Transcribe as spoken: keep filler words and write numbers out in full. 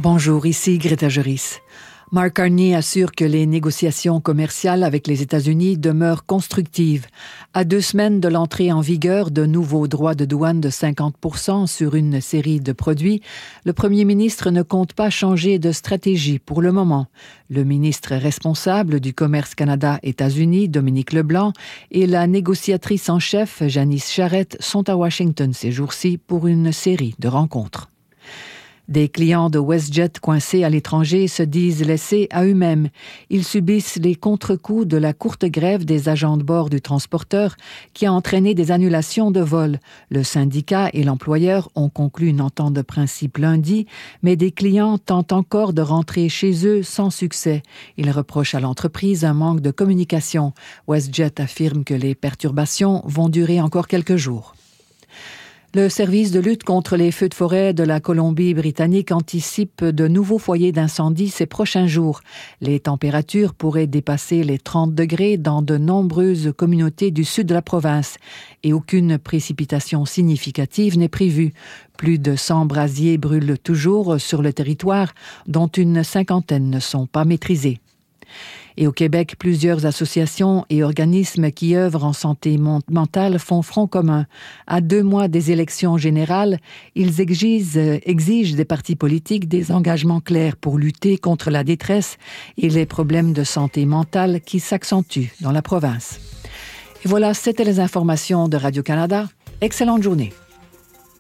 Bonjour, ici Greta Joris. Mark Carney assure que les négociations commerciales avec les États-Unis demeurent constructives. À deux semaines de l'entrée en vigueur de nouveaux droits de douane de cinquante pour cent sur une série de produits, le premier ministre ne compte pas changer de stratégie pour le moment. Le ministre responsable du Commerce Canada-États-Unis, Dominique Leblanc, et la négociatrice en chef, Janice Charette, sont à Washington ces jours-ci pour une série de rencontres. Des clients de WestJet coincés à l'étranger se disent laissés à eux-mêmes. Ils subissent les contre-coups de la courte grève des agents de bord du transporteur qui a entraîné des annulations de vols. Le syndicat et l'employeur ont conclu une entente de principe lundi, mais des clients tentent encore de rentrer chez eux sans succès. Ils reprochent à l'entreprise un manque de communication. WestJet affirme que les perturbations vont durer encore quelques jours. Le service de lutte contre les feux de forêt de la Colombie-Britannique anticipe de nouveaux foyers d'incendie ces prochains jours. Les températures pourraient dépasser les trente degrés dans de nombreuses communautés du sud de la province et aucune précipitation significative n'est prévue. Plus de cent brasiers brûlent toujours sur le territoire, dont une cinquantaine ne sont pas maîtrisés. Et au Québec, plusieurs associations et organismes qui œuvrent en santé mentale font front commun. À deux mois des élections générales, ils exigent, exigent des partis politiques des engagements clairs pour lutter contre la détresse et les problèmes de santé mentale qui s'accentuent dans la province. Et voilà, c'était les informations de Radio-Canada. Excellente journée.